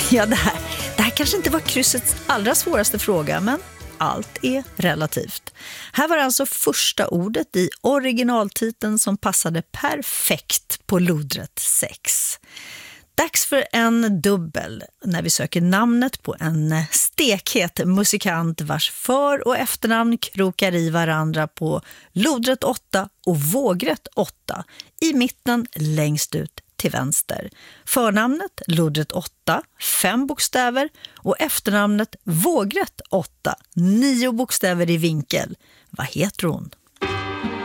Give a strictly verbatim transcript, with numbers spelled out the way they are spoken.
Ja, det här, det här kanske inte var kryssets allra svåraste fråga, men allt är relativt. Här var alltså första ordet i originaltiteln som passade perfekt på lodret sex. Dags för en dubbel när vi söker namnet på en stekhet musikant vars för- och efternamn krokar i varandra på lodret åtta och vågrätt åtta, i mitten längst ut till vänster. Förnamnet lodret åtta, fem bokstäver, och efternamnet vågrätt åtta, nio bokstäver i vinkel. Vad heter hon?